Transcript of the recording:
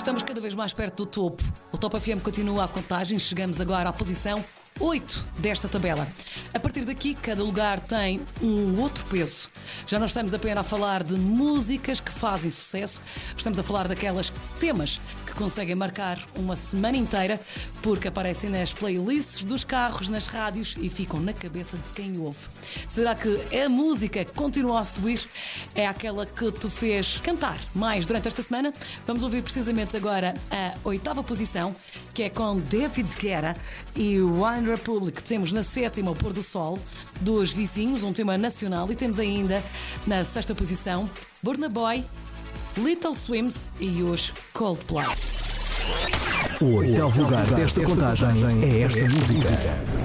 Estamos cada vez mais perto do topo. O Top FM continua a contagem. Chegamos agora à posição 8 desta tabela. A partir daqui, cada lugar tem um outro peso. Já não estamos apenas a falar de músicas que fazem sucesso, estamos a falar daquelas temas que conseguem marcar uma semana inteira porque aparecem nas playlists dos carros, nas rádios e ficam na cabeça de quem ouve. Será que a música que continua a subir é aquela que te fez cantar mais durante esta semana? Vamos ouvir precisamente agora a 8ª posição, que é com David Guetta e One Republic. Temos na 7ª o Pôr do Sol, dos Vizinhos, um tema nacional, e temos ainda na 6ª posição Burna Boy, Little Swims e os Coldplay. O 8º lugar desta contagem é esta música.